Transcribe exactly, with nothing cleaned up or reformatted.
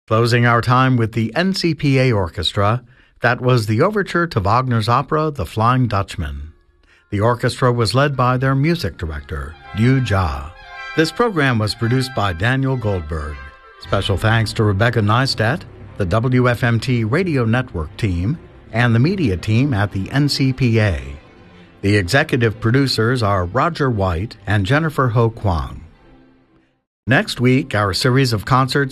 Closing our time with the N C P A Orchestra, that was the overture to Wagner's opera The Flying Dutchman. The orchestra was led by their music director, Liu Jia. This program was produced by Daniel Goldberg. Special thanks to Rebecca Neistat, the W F M T Radio Network team, and the media team at the N C P A. The executive producers are Roger White and Jennifer Ho Kwang. Next week, our series of concerts